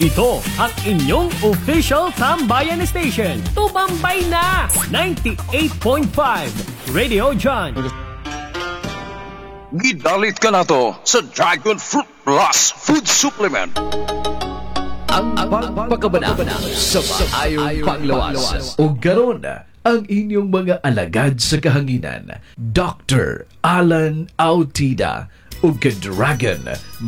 Ito ang inyong official Tambayan Station. Tumambay na! 98.5 Radio John. Gidalit ka na to sa Dragon Fruit Plus Food Supplement. Ang pagpakabana sa maayong panglawas. O garon ang inyong mga alagad sa kahanginan. Dr. Alan Autida o Dragon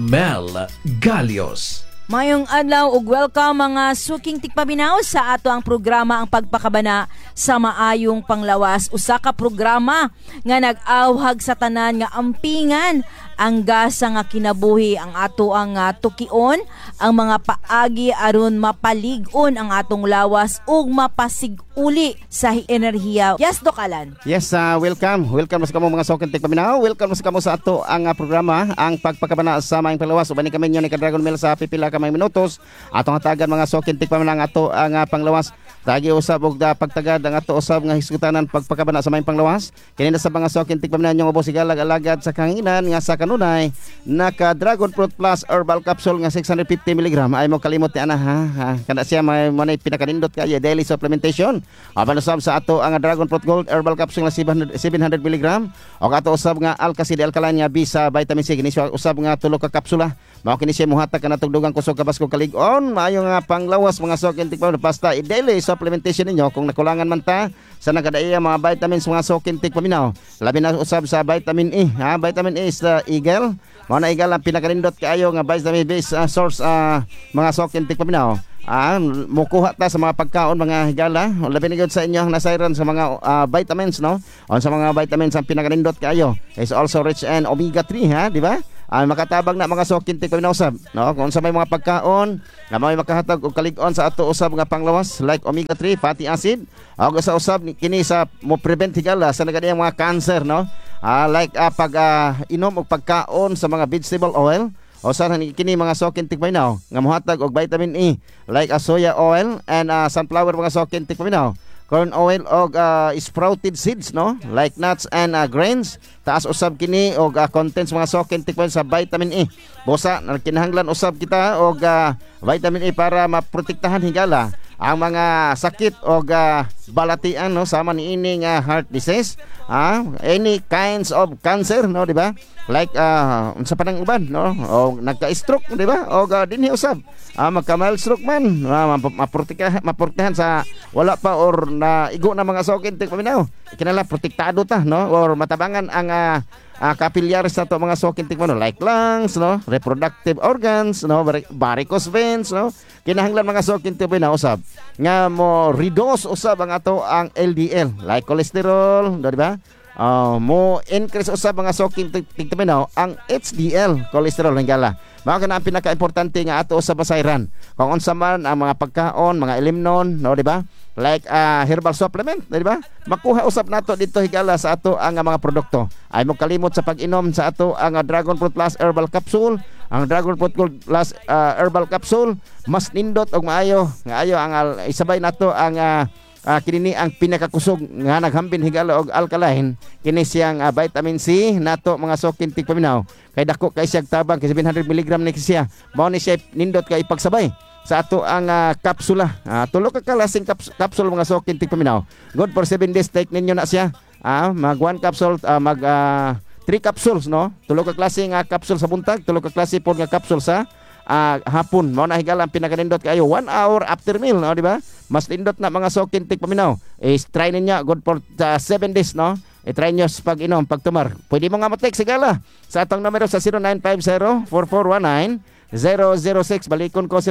Mel Galios. Mayong adlaw ug welcome mga suking tikpaminaw sa ato ang programa ang pagpakabana sa maayong panglawas. Usa ka programa nga nag-awhag sa tanan nga ampingan ang gasa nga kinabuhi ang ato ang tukion, ang mga paagi aron mapalig-on ang atong lawas ug mapasiguli sa enerhiya. Yes, Doc Alan. Yes, welcome. Welcome sa kamo mga suking tikpaminaw. Welcome sa kamo sa ato ang programa ang pagpakabana sa maayong panglawas. Ubani kami nyo ni Dragon Mel sa pipila ka may minutos atong hatagan mga suking tikpaminaw ato ang panglawas. Tagi usab og pagtagad ang ato usab nga hisgutanan pagpakabana sa maayong panglawas. Kini na sa mga suking tikpaminaw nyong ubos sigalag-alagad sa kahanginan nga sa kanunay naka Dragon Fruit Plus Herbal Capsule nga 650 mg ay mo kalimot ni ana ha. Kana siya may pinakanindot kay daily supplementation. Apan usab sa ato ang Dragon Fruit Gold Herbal Capsule nga 700 mg og ato usab nga Alkacid Alkaline nga bisa vitamin C kini siya usab nga tulo ka kapsula. Mao kini siya muhatag kanatong dugang kusog kabasko kalig-on maayo nga panglawas mga suking tikpaminaw basta daily supplementation ninyo kung nakulangan man ta sa nagadaiya mga vitamins mga suking tikpaminaw. Labi na usab sa vitamin E ha. Vitamin E is the eagle. Mao na eagle ang pinakanindot kaayo nga vitamin based source mga suking tikpaminaw. Mukuha ta sa mga pagkaon mga higala. Labi na gyud sa inyo ang nasayran sa mga vitamins no. On sa mga vitamins ang pinakanindot kaayo is also rich in omega 3 ha, di ba? Makatabang na mga suking tikpaminaw usab no kung sa may mga pagkaon nga may makahatag og kalig-on sa ato usab nga panglawas like omega 3 fatty acid og sa usab kini sa mo prevent higala sa nagadiyang mga cancer no like pag inom og pagkaon sa mga vegetable oil o sa kini mga suking tikpaminaw nga mohatag og vitamin E like soya oil and sunflower mga suking tikpaminaw, corn oil og sprouted seeds no like nuts and grains. Taas usab kini og contents mga suking tikpaminaw sa vitamin E. Busa kinahanglan usab kita og vitamin E para maprotektahan higala ang mga sakit og balatian no sama niini nga heart disease, any kinds of cancer no di ba? Like unsa pa nang uban no o nagka-stroke di ba? Og dinhi usab magka-mild stroke man maprotektahan sa wala pa or na igo na mga suking tikpaminaw. Kinala protektado ta no or matabangan ang capillaries nato mga suking tikpaminaw like lungs no, reproductive organs no, varicose veins no. Kinahanglan mga suking tikpaminaw usab nga mo reduce usab ang ato ang LDL like cholesterol no, di ba? Mo increase usab mga suking tikpaminaw ang HDL cholesterol hingala. Mao kana ang pinaka-importante nga ato usab basayran. Kung unsa man ang mga pagkaon, mga ilimnon, no di ba? Like herbal supplement, di ba? Makuha usab nato dito higala sa ato ang mga produkto. Ay mo kalimot sa pag-inom sa ato ang Dragon Fruit Plus Herbal Capsule, ang Dragon Fruit Gold Plus Herbal Capsule, mas nindot og maayo, nga ayo ang isabay nato ang kini ang pinakakusog nga naghambin higala og alkaline kini siyang vitamin C nato mga suking tikpaminaw kay dako kay siyang tabang kay 700 mg ni siya. Mao ni siya nindot kay ipagsabay sa ato ang kapsula. Tulo ka kalasing kapsul mga suking tikpaminaw. Good for 7 days. Take ninyo na siya. Mag 1 capsule mag 3 capsules no. Tulo ka klaseng kapsul sa buntag, tulo ka klase pod nga kapsul sa hapon. Mao na higala ang pinakanindot kayo 1 hour after meal no di ba? Mas nindot na mga suking tikpaminaw. Try ninyo good for 7 days no. I-try nyo sa pag-inom, pagtumar. Pwede mo nga mag-text sigala sa atong numero sa 0950-4419-006. Balikon ko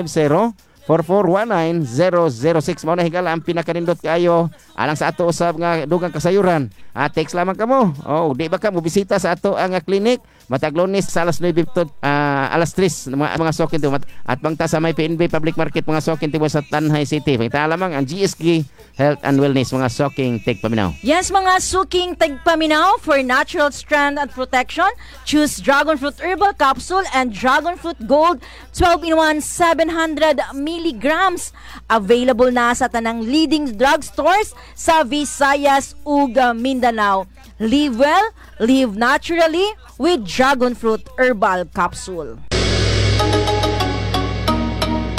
0950-4419-006. Mao na higala ang pinakanindot kayo alang sa ato usab nga dugang kasayuran. Text lamang kamo. Di ba ka mo bisita sa ato ang clinic matag Lunes sa alas 9 to alas 3 mga suking at bangta sa may PNB Public Market mga suking tibo sa Tanhay City. Pagta lamang ang GSK Health and Wellness mga suking tikpaminaw. Yes, mga suking tikpaminaw, for natural strength and protection, choose Dragon Fruit Herbal Capsule and Dragon Fruit Gold 12-in-1 700 milligrams. Available na sa tanang leading drugstores sa Visayas ug Mindanao. Live well, live naturally with Dragon Fruit Herbal Capsule.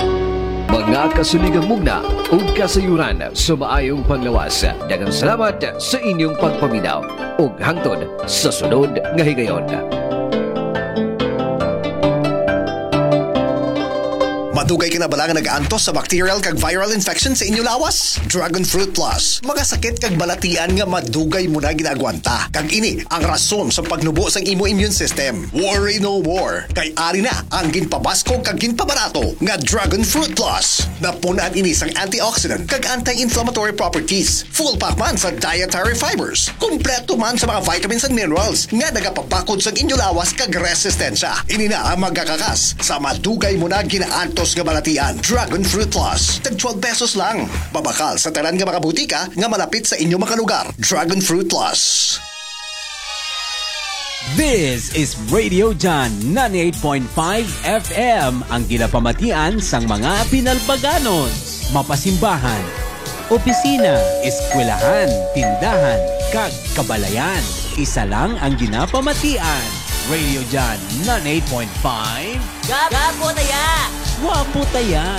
nakasuligang mugna o kasayuran sa maayong panglawas. Daghang salamat sa inyong pagpaminaw ug hangtod sa sunod nga higayon. Madugay ka na bala nga nag-antos sa bacterial kag viral infection sa inyo lawas? Dragon Fruit Plus. Mga sakit kag balatian nga madugay mo na ginagwanta. Kag ini ang rason sa pagnubo sang imo immune system. Worry no more. Kay ari na ang ginpabasko kag ginpabarato nga Dragon Fruit Plus. Napunan ini sang antioxidant kag anti-inflammatory properties. Full pack man sa dietary fibers. Kompleto man sa mga vitamins and minerals nga nagapabakod sang inyo lawas kag resistensya. Ini na ang magkakakas sa madugay mo na ginaantos nga balatian. Dragon Fruit Plus. Tag 12 pesos lang. Babakal sa tanan nga mga butika nga malapit sa inyo mga lugar. Dragon Fruit Plus. This is Radio John 98.5 FM, ang ginapamatian sang mga pinalbaganon, mapasimbahan, opisina, eskwelahan, tindahan, kag kabalayan. Isa lang ang ginapamatian. Radio John 98.5. Gapo taya! Wapo taya!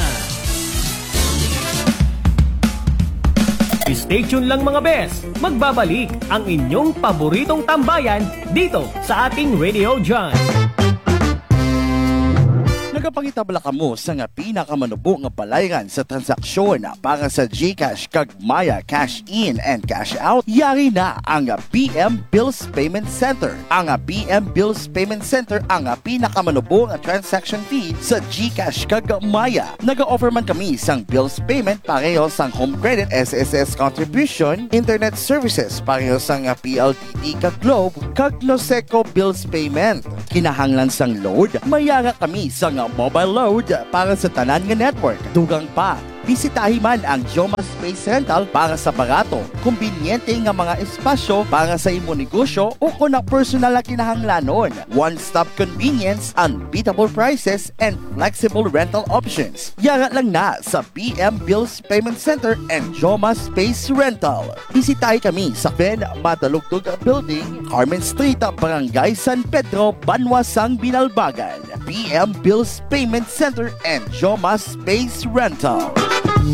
Stay tuned lang mga bes. Magbabalik ang inyong paboritong tambayan dito sa ating Radio John. Nagapangitabla kamo sa nga pinakamanubo nga balayran sa transaksyon para sa GCash kag Maya Cash In and Cash Out. Yari na ang BM Bills Payment Center. Ang BM Bills Payment Center ang pinakamanubo nga transaction fee sa GCash kag Maya. Naga-offer man kami sang bills payment pareho sang home credit, SSS contribution, internet services pareho sang PLDT kag Globe kag Noseco bills payment. Kinahanglan sang load, mayara kami sang mobile load para sa tanan nga network. Dugang pa, bisitahi man ang Joma Space Rental para sa barato, kumbinyente nga mga espasyo para sa imo negosyo o kung na personal na kinahanglanon. One-stop convenience, unbeatable prices, and flexible rental options. Yara lang na sa BM Bills Payment Center and Joma Space Rental. Bisitahi kami sa Ben Matalugtog Building, Carmen Street, Barangay San Pedro, Banwasang, Binalbagan. BM Bills Payment Center and Joma Space Rental.